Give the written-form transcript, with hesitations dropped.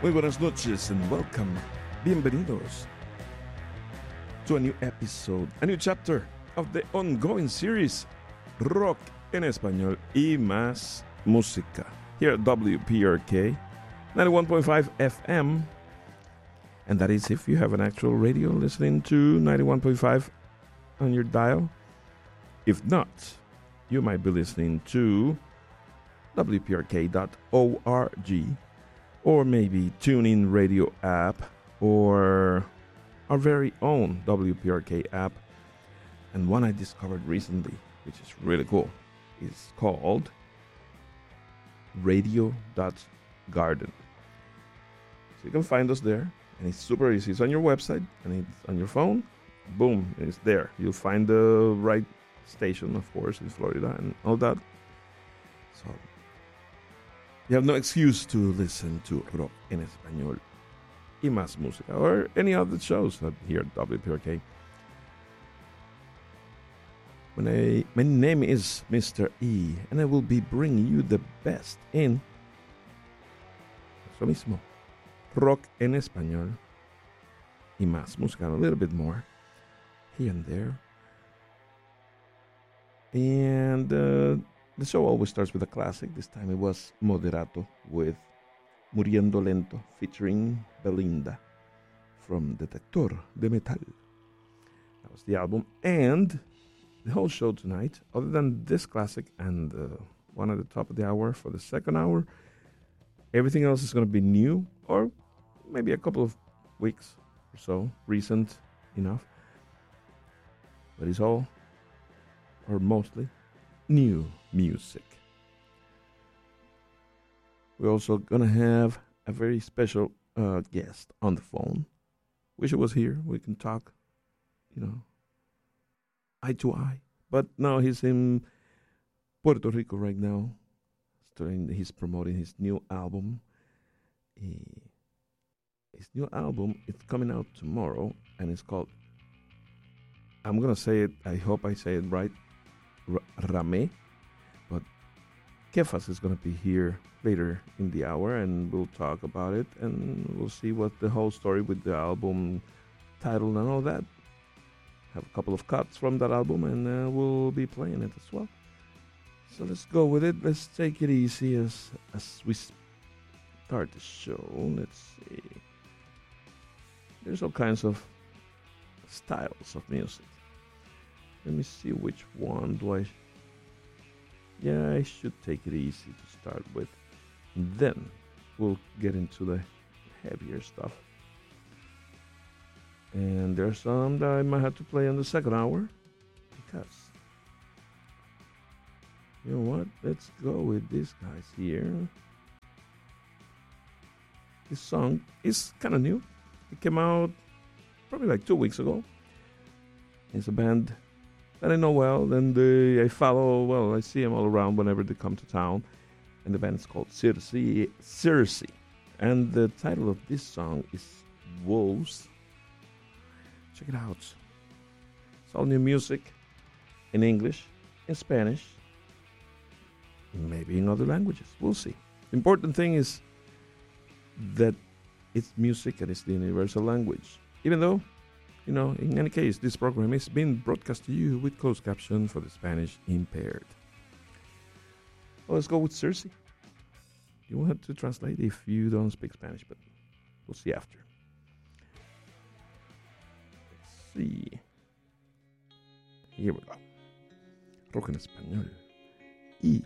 Muy buenas noches and welcome. Bienvenidos to a new episode, a new chapter of the ongoing series Rock en Español y Más Música here at WPRK 91.5 FM. And that is if you have an actual radio listening to 91.5 on your dial. If not, you might be listening to WPRK.org or maybe TuneIn Radio app or our very own WPRK app. And one I discovered recently, which is really cool, is called Radio.Garden. So you can find us there, and it's super easy. It's on your website, and it's on your phone. Boom, it's there. You'll find the right station, of course, in Florida and all that. So you have no excuse to listen to Rock en Español y Más Música or any other shows here at WPRK. My name is Mr. E, and I will be bringing you the best in eso mismo, Rock en Español y Más Música, a little bit more here and there. And the show always starts with a classic. This time it was Moderato with Muriendo Lento featuring Belinda from Detector de Metal. That was the album. And the whole show tonight, other than this classic and one at the top of the hour for the second hour, everything else is going to be new or maybe a couple of weeks or so, recent enough. But it's all, or mostly, new music. We're also gonna have a very special guest on the phone. Wish it was here. We can talk, eye to eye. But no, he's in Puerto Rico right now. He's promoting his new album. His new album is coming out tomorrow, and it's called, I'm gonna say it, I hope I say it right, Rame. But Kefas is going to be here later in the hour, and we'll talk about it, and we'll see what the whole story with the album title and all that. Have a couple of cuts from that album, and we'll be playing it as well. So let's go with it. Let's take it easy as we start the show. Let's see. There's all kinds of styles of music. Let me see which one do I... Yeah, I should take it easy to start with. And then we'll get into the heavier stuff. And there's some that I might have to play on the second hour. Because, you know what? Let's go with these guys here. This song is kind of new. It came out probably like 2 weeks ago. It's a band that I know well, and I follow, well, I see them all around whenever they come to town. And the band is called Circe. And the title of this song is Wolves. Check it out. It's all new music in English, in Spanish, maybe in other languages. We'll see. The important thing is that it's music and it's the universal language. Even though, in any case, this program is being broadcast to you with closed caption for the Spanish impaired. Well, let's go with Circe. You won't have to translate if you don't speak Spanish, but we'll see after. Let's see. Here we go. Rock en Español y